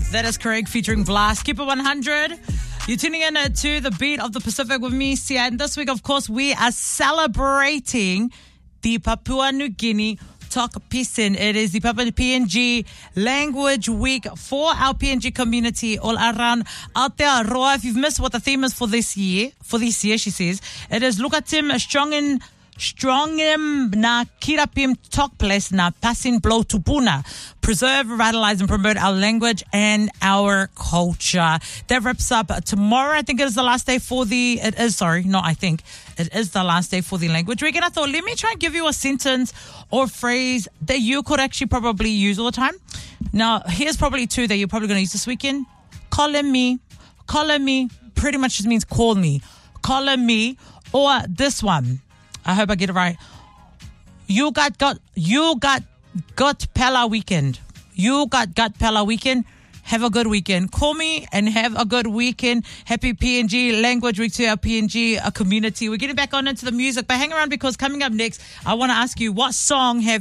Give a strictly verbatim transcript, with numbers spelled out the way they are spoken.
That is correct, featuring Blast. Keep it one hundred. You're tuning in to the Beat of the Pacific with me, Sia. And this week, of course, we are celebrating the Papua New Guinea Tok Pisin. It is the Papua P N G Language Week for our P N G community all around out there. Roa, if you've missed what the theme is for this year, for this year, she says, it is Lukatim Strongin Strongim na kirapim tok place na pasin blow tupuna. Preserve, revitalize, and promote our language and our culture. That wraps up tomorrow. I think it is the last day for the, it is, sorry, no, I think it is the last day for the language week. And I thought, let me try and give you a sentence or phrase that you could actually probably use all the time. Now, here's probably two that you're probably going to use this weekend. Calling me, calling me, pretty much just means call me. Calling me, or this one. I hope I get it right. You got got you got got Pella weekend. You got got Pella weekend. Have a good weekend. Call me and have a good weekend. Happy P N G Language Week to our P N G uh, community. We're getting back on into the music, but hang around because coming up next, I want to ask you, what song have